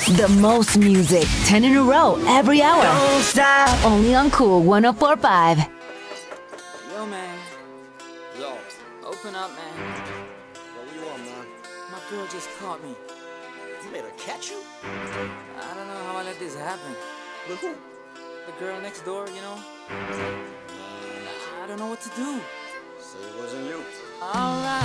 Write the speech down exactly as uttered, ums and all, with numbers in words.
The most music, ten in a row, every hour. Don't stop. Only on Cool one oh four point five. Yo, man. Yo. Open up, man. Yo, what you want, man? My girl just caught me. You made her catch you? I don't know how I let this happen. With who? The girl next door, you know? I don't know what to do. Say it wasn't you. Alright.